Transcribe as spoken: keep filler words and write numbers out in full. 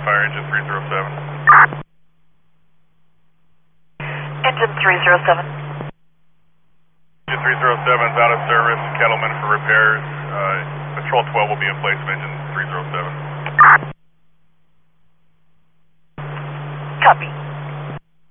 fire engine three zero seven. Engine three zero seven. Engine three zero seven is out of service, Kettleman for repairs. Uh, Patrol twelve will be in place of engine three zero seven. Copy.